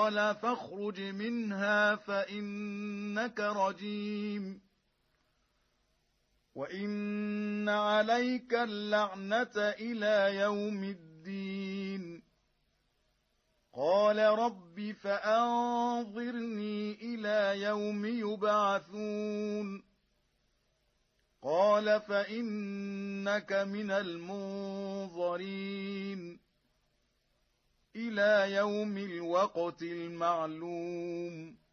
قال فاخرج منها فإنك رجيم وإن عليك اللعنة إلى يوم الدين قال رب فأنظرني إلى يوم يبعثون قال فإنك من المنظرين إلى يوم الوقت المعلوم